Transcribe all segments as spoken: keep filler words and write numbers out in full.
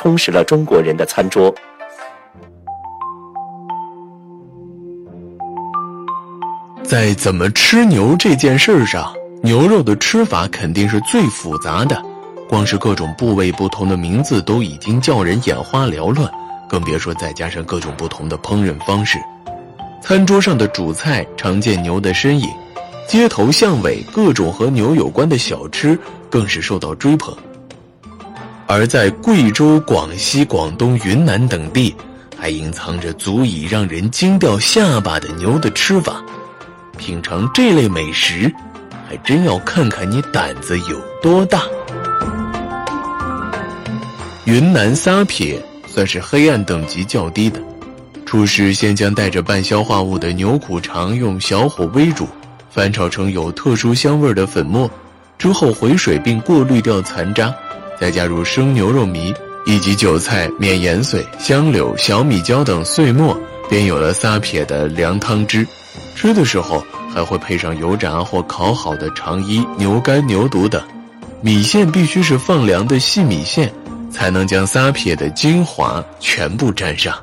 充实了中国人的餐桌。 在怎么吃牛这件事上，牛肉的吃法肯定是最复杂的，光是各种部位不同的名字都已经叫人眼花缭乱，更别说再加上各种不同的烹饪方式。餐桌上的主菜常见牛的身影，街头巷尾各种和牛有关的小吃更是受到追捧。而在贵州、广西、广东、云南等地，还隐藏着足以让人惊掉下巴的牛的吃法。品尝这类美食，还真要看看你胆子有多大。云南撒撇算是黑暗等级较低的，厨师先将带着半消化物的牛骨肠用小火煨煮，翻炒成有特殊香味的粉末，之后回水并过滤掉残渣，再加入生牛肉糜以及韭菜、绵盐碎、香柳、小米椒等碎末，便有了撒撇的凉汤汁。吃的时候还会配上油炸或烤好的肠衣、牛肝、牛肚等。米线必须是放凉的细米线，才能将撒撇的精华全部沾上。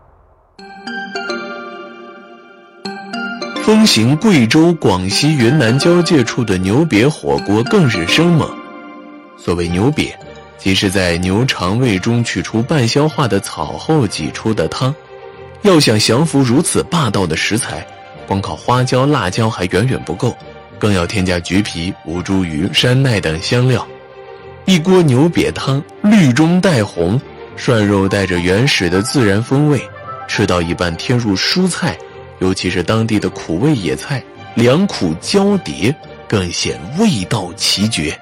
风行贵州、广西、云南交界处的牛瘪火锅更是生猛。所谓牛瘪，即是在牛肠胃中取出半消化的草后挤出的汤。要想降服如此霸道的食材，光靠花椒、辣椒还远远不够，更要添加橘皮、吴茱萸、山奈等香料。一锅牛瘪汤绿中带红，涮肉带着原始的自然风味，吃到一半添入蔬菜，尤其是当地的苦味野菜，良苦交叠，更显味道奇绝。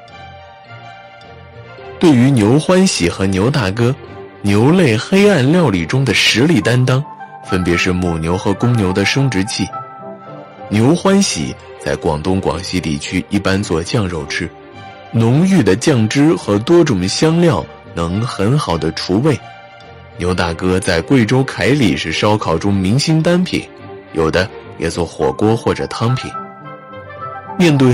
对于牛欢喜和牛大哥，牛类黑暗料理中的实力担当，分别是母牛和公牛的生殖器。牛欢喜在广东、广西地区一般做酱肉吃，浓郁的酱汁和多种香料能很好的除味。牛大哥在贵州凯里是烧烤中明星单品，有的也做火锅或者汤品。面对